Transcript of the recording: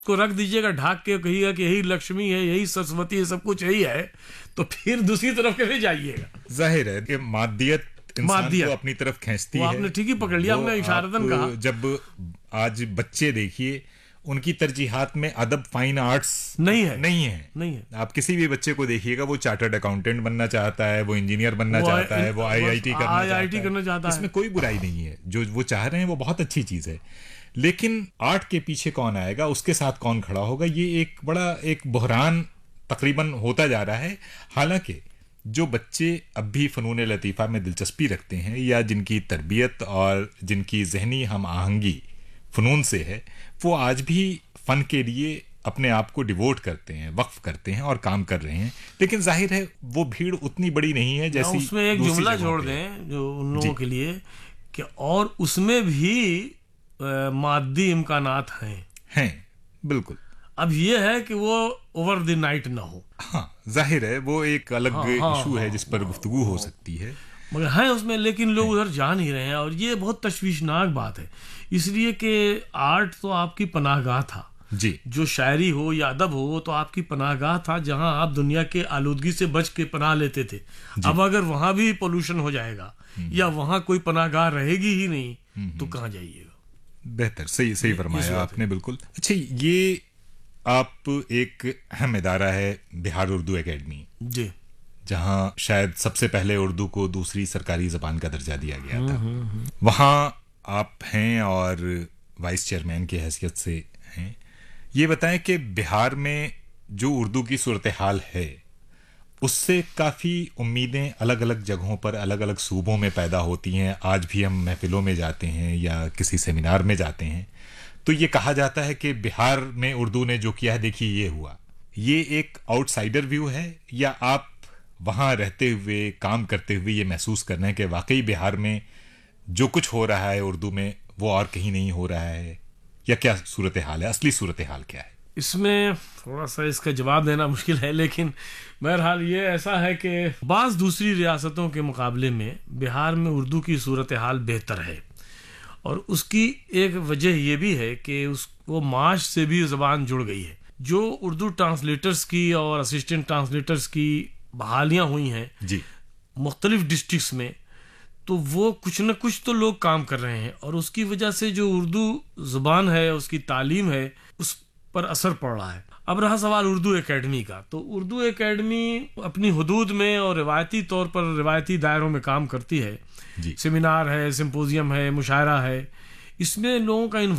को रख दीजिएगा ढाक के, कहिएगा कि यही लक्ष्मी है, यही सरस्वती है, सब कुछ यही है, तो फिर दूसरी तरफ कैसे जाइएगा। जाहिर है कि मादियत इंसान को अपनी तरफ खींचती है। आपने ठीक ही पकड़ लिया, हमने इशारतन कहा। जब आज बच्चे देखिए, उनकी तरजीहात में अदब, फाइन आर्ट्स नहीं है। आप किसी भी बच्चे को देखिएगा, वो चार्टर्ड अकाउंटेंट बनना चाहता है, वो इंजीनियर बनना चाहता है, वो आईआईटी करना चाहता है। इसमें कोई बुराई नहीं है, जो वो चाह रहे हैं वो बहुत अच्छी चीज है। लेकिन आर्ट के पीछे कौन आएगा, उसके साथ कौन खड़ा होगा, ये एक बड़ा एक बहरान तकरीबन होता जा रहा है। हालांकि जो बच्चे अब भी फनून लतीफ़ा में दिलचस्पी रखते हैं, या जिनकी तरबियत और जिनकी जहनी हम आहंगी फ़नून से है, वो आज भी फ़न के लिए अपने आप को डिवोट करते हैं, वक्फ करते हैं और काम कर रहे हैं। लेकिन जाहिर है वो भीड़ उतनी बड़ी नहीं है जैसी। उसमें एक जुमला जोड़ दें जो उन लोगों के लिए कि और उसमें भी मादी इम्कानात हैं। बिल्कुल। अब ये है कि वो ओवर द नाइट ना हो। हाँ, जाहिर है वो एक अलग इशू है जिस पर गुफ्तगू हो सकती है, मगर है उसमें, लेकिन लोग उधर जा नहीं रहे हैं, और ये बहुत तशवीशनाक बात है। इसलिए कि आर्ट तो आपकी पनाहगाह था जी, जो शायरी हो या अदब हो, तो आपकी पनाहगाह था जहां आप दुनिया के आलूदगी से बच के पनाह लेते थे। अब अगर वहां भी पोल्यूशन हो जाएगा या वहां कोई पनाहगाह रहेगी ही नहीं, तो कहां जाइएगा। बेहतर, सही फरमाया आपने, बिल्कुल। अच्छा, ये आप एक अहम इदारा है बिहार उर्दू एकेडमी जी, जहां शायद सबसे पहले उर्दू को दूसरी सरकारी जबान का दर्जा दिया गया था। वहां आप हैं और वाइस चेयरमैन की हैसियत से हैं। ये बताएं कि बिहार में जो उर्दू की सूरत हाल है, उससे काफ़ी उम्मीदें अलग अलग जगहों पर, अलग अलग सूबों में पैदा होती हैं। आज भी हम महफिलों में जाते हैं या किसी सेमिनार में जाते हैं, तो ये कहा जाता है कि बिहार में उर्दू ने जो किया है, देखिए ये हुआ। ये एक आउटसाइडर व्यू है, या आप वहाँ रहते हुए, काम करते हुए ये महसूस कर रहे हैं कि वाकई बिहार में जो कुछ हो रहा है उर्दू में, वो और कहीं नहीं हो रहा है, या क्या सूरत हाल है, असली सूरत हाल क्या है? इसमें थोड़ा सा इसका जवाब देना मुश्किल है, लेकिन बहरहाल ये ऐसा है कि बाज़ दूसरी रियासतों के मुकाबले में बिहार में उर्दू की सूरत हाल बेहतर है। और उसकी एक वजह यह भी है कि वो माश से भी ज़बान जुड़ गई है। जो उर्दू ट्रांसलेटर्स की और असिस्टेंट ट्रांसलेटर्स की बहालियाँ हुई हैं जी मुख्तलिफ डिस्ट्रिक्ट्स में, तो वो कुछ न कुछ तो लोग काम कर रहे हैं, और उसकी वजह से जो उर्दू ज़ुबान है, उसकी तालीम है, उस पर असर पड़ रहा है। अब रहा सवाल उर्दू एकेडमी का, तो उर्दू एकेडमी अपनी हुदूद में और रिवायती तौर पर रिवायती दायरों में काम करती है। सेमिनार है, सिंपोजियम है, मुशायरा है, इसमें लोगों का